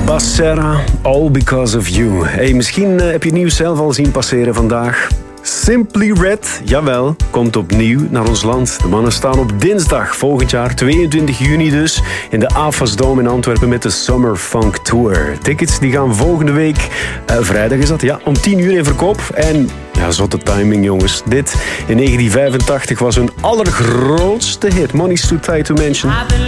Basera, All Because of You. Hey, misschien heb je het nieuws zelf al zien passeren vandaag. Simply Red, jawel, komt opnieuw naar ons land. De mannen staan op dinsdag volgend jaar, 22 juni dus, in de AFAS Dome in Antwerpen met de Summer Funk Tour. Tickets die gaan volgende week, vrijdag is dat, ja, om 10 uur in verkoop. En ja, zotte timing jongens. Dit in 1985 was hun allergrootste hit, Money's Too Tight to Mention.